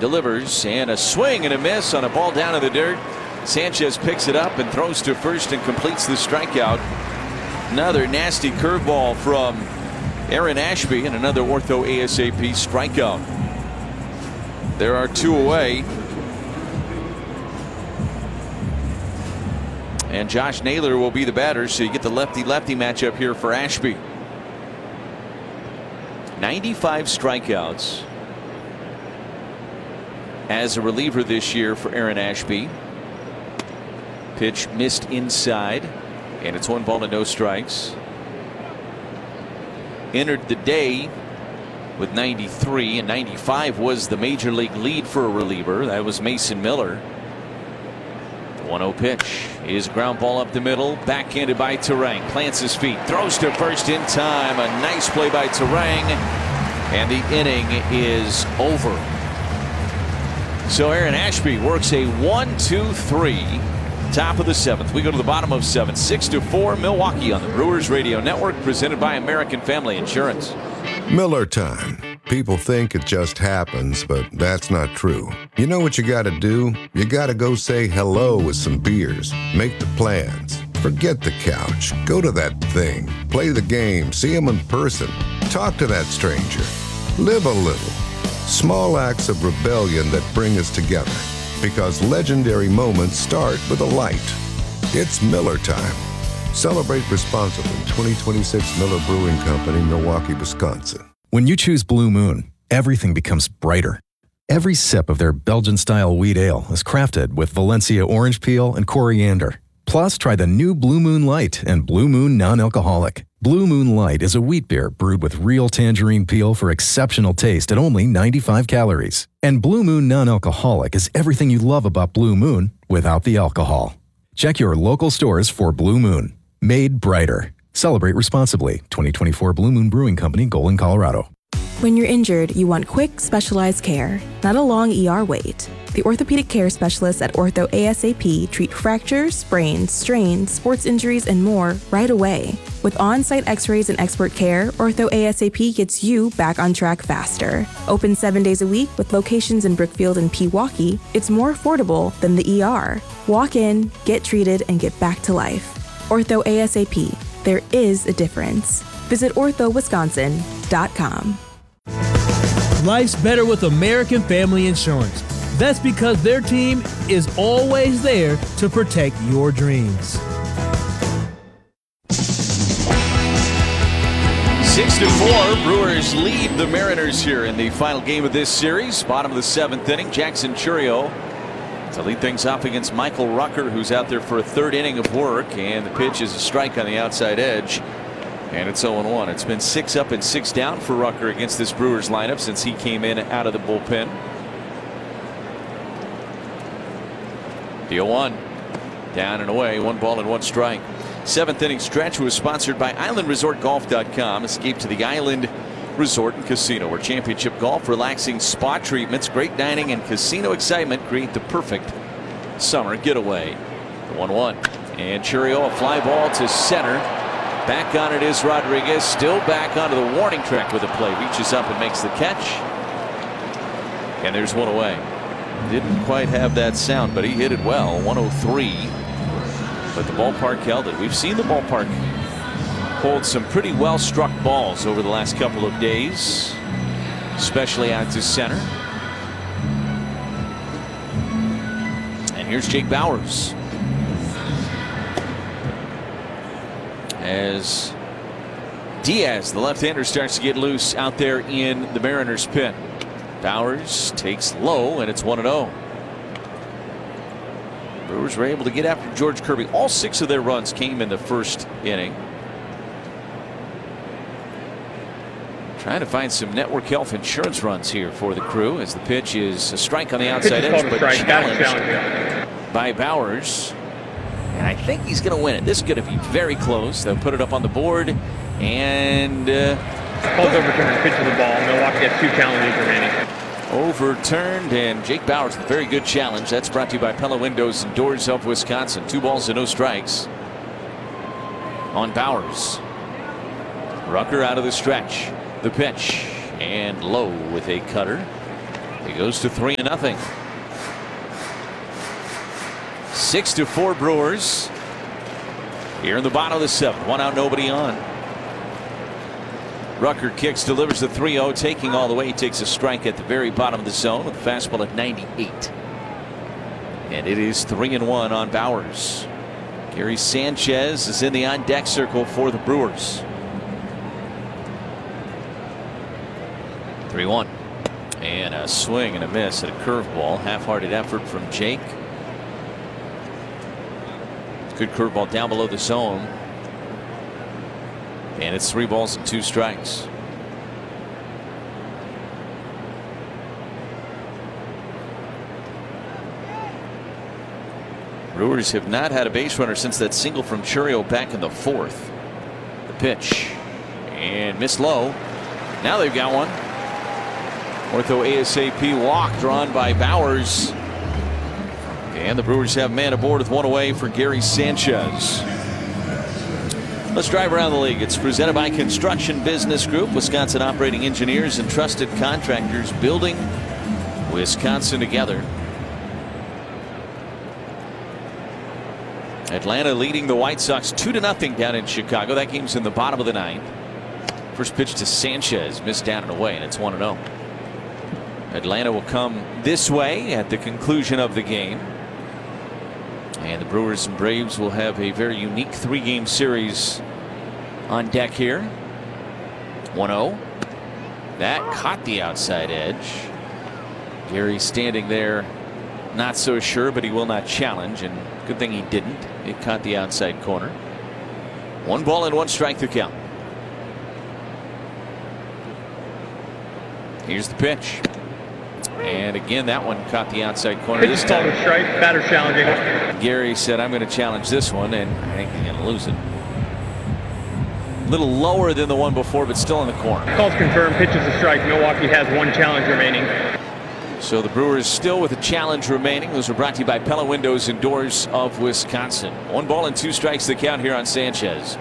delivers, and a swing and a miss on a ball down in the dirt. Sanchez picks it up and throws to first and completes the strikeout. Another nasty curveball from Aaron Ashby and another Ortho ASAP strikeout. There are 2 away. And Josh Naylor will be the batter, so you get the lefty-lefty matchup here for Ashby. 95 strikeouts as a reliever this year for Aaron Ashby. Pitch missed inside, and it's 1 ball and no strikes. Entered the day with 93, and 95 was the major league lead for a reliever. That was Mason Miller. The 1-0 pitch is ground ball up the middle, backhanded by Turang. Plants his feet, throws to first in time. A nice play by Turang, and the inning is over. So Aaron Ashby works a 1-2-3. Top of the 7th. We go to the bottom of 7th. 6-4 Milwaukee on the Brewers Radio Network, presented by American Family Insurance. Miller time. People think it just happens, but that's not true. You know what you gotta do? You gotta go say hello with some beers. Make the plans. Forget the couch. Go to that thing. Play the game. See them in person. Talk to that stranger. Live a little. Small acts of rebellion that bring us together. Because legendary moments start with a light. It's Miller time. Celebrate responsibly. 2026 Miller Brewing Company, Milwaukee, Wisconsin. When you choose Blue Moon, everything becomes brighter. Every sip of their Belgian-style wheat ale is crafted with Valencia orange peel and coriander. Plus, try the new Blue Moon Light and Blue Moon Non-Alcoholic. Blue Moon Light is a wheat beer brewed with real tangerine peel for exceptional taste at only 95 calories. And Blue Moon Non-Alcoholic is everything you love about Blue Moon without the alcohol. Check your local stores for Blue Moon. Made brighter. Celebrate responsibly. 2024 Blue Moon Brewing Company, Golden, Colorado. When you're injured, you want quick, specialized care, not a long ER wait. The orthopedic care specialists at Ortho ASAP treat fractures, sprains, strains, sports injuries, and more right away. With on-site x-rays and expert care, Ortho ASAP gets you back on track faster. Open 7 days a week with locations in Brookfield and Pewaukee, it's more affordable than the ER. Walk in, get treated, and get back to life. Ortho ASAP. There is a difference. Visit orthowisconsin.com. Life's better with American Family Insurance. That's because their team is always there to protect your dreams. 6-4, Brewers lead the Mariners here in the final game of this series. Bottom of the 7th inning, Jackson Chourio to lead things off against Michael Rucker, who's out there for a 3rd inning of work, and the pitch is a strike on the outside edge. And it's 0-1. It's been 6 up and 6 down for Rucker against this Brewers lineup since he came in out of the bullpen. The 0-1. Down and away. 1 ball and 1 strike. 7th inning stretch was sponsored by IslandResortGolf.com. Escape to the Island Resort and Casino, where championship golf, relaxing spa treatments, great dining, and casino excitement create the perfect summer getaway. The 1-1. And Chourio, a fly ball to center. Back on it is Rodriguez, still back onto the warning track with a play. Reaches up and makes the catch. And there's 1 away. Didn't quite have that sound, but he hit it well. 103. But the ballpark held it. We've seen the ballpark hold some pretty well struck balls over the last couple of days, especially out to center. And here's Jake Bauers. As Diaz, the left-hander, starts to get loose out there in the Mariners pen. Bauers takes low, and it's 1-0. Brewers were able to get after George Kirby. All 6 of their runs came in the 1st inning. Trying to find some Network Health Insurance runs here for the Crew, as the pitch is a strike on the outside edge, but challenged by Bauers. And I think he's going to win it. This is going to be very close. They'll put it up on the board. And Called overturned pitch of the ball. Milwaukee has 2 challenges remaining. Overturned, and Jake Bauers with a very good challenge. That's brought to you by Pella Windows and Doors of Wisconsin. 2 balls and no strikes on Bauers. Rucker out of the stretch. The pitch, and low with a cutter. He goes to 3-0. 6-4 Brewers. Here in the bottom of the 7th. 1 out, nobody on. Rucker kicks, delivers the 3-0, taking all the way. He takes a strike at the very bottom of the zone with a fastball at 98. And it is 3-1 on Bauers. Gary Sanchez is in the on-deck circle for the Brewers. 3-1. And a swing and a miss at a curveball. Half-hearted effort from Jake. Good curveball down below the zone. And it's 3 balls and 2 strikes. Brewers have not had a base runner since that single from Churio back in the 4th. The pitch and missed low. Now they've got one. Ortho ASAP walk drawn by Bauers. And the Brewers have man aboard with 1 away for Gary Sanchez. Let's drive around the league. It's presented by Construction Business Group, Wisconsin operating engineers and trusted contractors building Wisconsin together. Atlanta leading the White Sox 2-0 down in Chicago. That game's in the bottom of the 9th. First pitch to Sanchez, missed down and away, and it's 1-0. Atlanta will come this way at the conclusion of the game. And the Brewers and Braves will have a very unique 3-game series on deck here. 1-0. That caught the outside edge. Gary standing there, not so sure, but he will not challenge. And good thing he didn't. It caught the outside corner. 1 ball and 1 strike to count. Here's the pitch. And again, that one caught the outside corner. This time, strike, batter challenging. Gary said, I'm going to challenge this one, and I think he's going to lose it. A little lower than the one before, but still in the corner. Calls confirmed, pitches a strike. Milwaukee has 1 challenge remaining. So the Brewers still with a challenge remaining. Those are brought to you by Pella Windows and Doors of Wisconsin. 1 ball and 2 strikes to count here on Sanchez.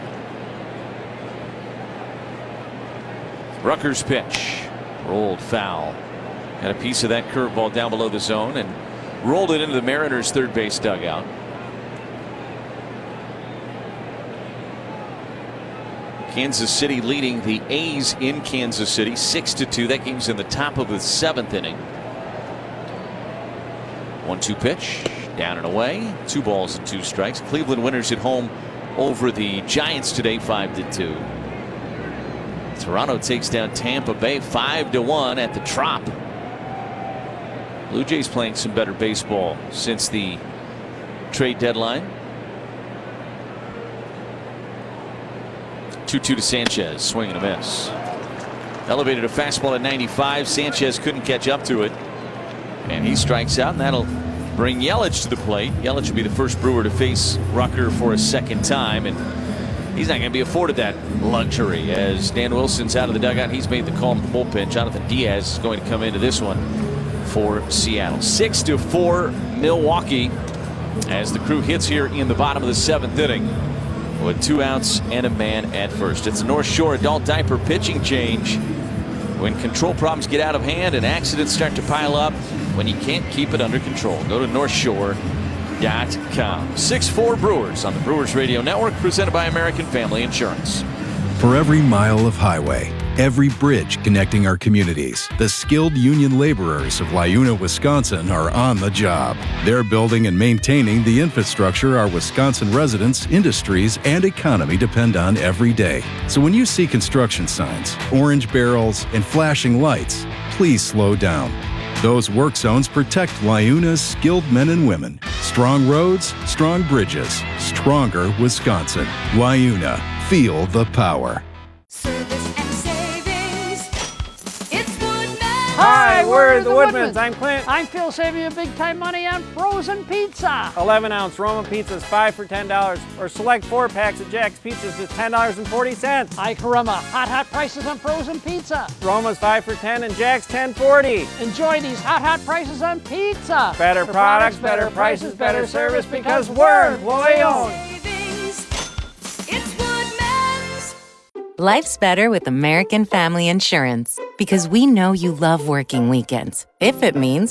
Rucker's pitch. Rolled foul. Got a piece of that curveball down below the zone and rolled it into the Mariners' third base dugout. Kansas City leading the A's in Kansas City 6-2. That game's in the top of the 7th inning. 1-2 pitch, down and away. 2 balls and 2 strikes. Cleveland winners at home over the Giants today, 5-2. Toronto takes down Tampa Bay 5-1 at the Trop. Blue Jays playing some better baseball since the trade deadline. 2-2 to Sanchez. Swing and a miss. Elevated a fastball at 95. Sanchez couldn't catch up to it. And he strikes out, and that'll bring Yelich to the plate. Yelich will be the first Brewer to face Rucker for a 2nd time. And he's not going to be afforded that luxury as Dan Wilson's out of the dugout. He's made the call in the bullpen. Jonathan Diaz is going to come into this one for Seattle. 6-4 Milwaukee as the Crew hits here in the bottom of the 7th inning with 2 outs and a man at first. It's a North Shore adult diaper pitching change. When control problems get out of hand and accidents start to pile up, when you can't keep it under control, go to NorthShore.com. 6-4 Brewers on the Brewers Radio Network, presented by American Family Insurance. For every mile of highway, every bridge connecting our communities, the skilled union laborers of Liuna, Wisconsin are on the job. They're building and maintaining the infrastructure our Wisconsin residents, industries, and economy depend on every day. So when you see construction signs, orange barrels, and flashing lights, please slow down. Those work zones protect Liuna's skilled men and women. Strong roads, strong bridges, stronger Wisconsin. Liuna. Feel the power. Service and savings. It's Woodman. Hi, we're the Woodmans. I'm Clint. I'm Phil, saving you big time money on frozen pizza. 11-ounce Roma pizzas, 5 for $10, or select 4 packs of Jack's Pizzas, just $10.40. Hi, Caramba. Hot prices on frozen pizza. Roma's 5 for $10 and Jack's $10.40. Enjoy these hot prices on pizza. Better products, better prices, better service, because we're employee owned. Savings. It's Woodman's. Life's better with American Family Insurance because we know you love working weekends. If it means